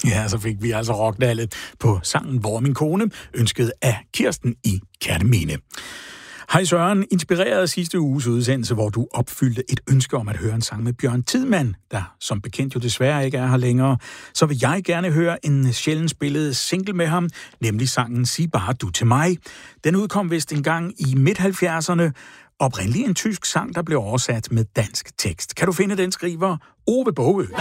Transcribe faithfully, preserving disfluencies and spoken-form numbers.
Ja, så fik vi altså rockdallet på sangen Hvor min kone, ønsket af Kirsten i Kerteminde. Hej Søren, inspireret af sidste uges udsendelse, hvor du opfyldte et ønske om at høre en sang med Bjørn Tidemand, der som bekendt jo desværre ikke er her længere, så vil jeg gerne høre en sjældent spillet single med ham, nemlig sangen Sig bare du til mig. Den udkom vist engang i midt halvfjerdserne, oprindeligt en tysk sang, der blev oversat med dansk tekst. Kan du finde den, skriver Ove Bove?